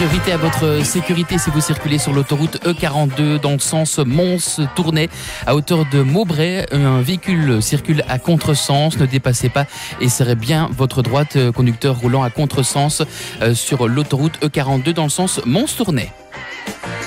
priorité à votre sécurité si vous circulez sur l'autoroute E42 dans le sens Mons-Tournai à hauteur de Maubray. Un véhicule circule à contresens, ne dépassez pas et serrez bien votre droite, conducteur roulant à contresens sur l'autoroute E42 dans le sens Mons-Tournai.